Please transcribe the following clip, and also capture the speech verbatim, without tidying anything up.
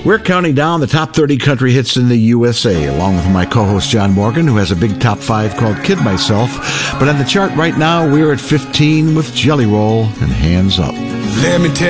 We're counting down the top thirty country hits in the U S A, along with my co-host John Morgan, who has a big top five called Kid Myself. But on the chart right now, we're at fifteen with Jelly Roll and Hands Up. Let me tell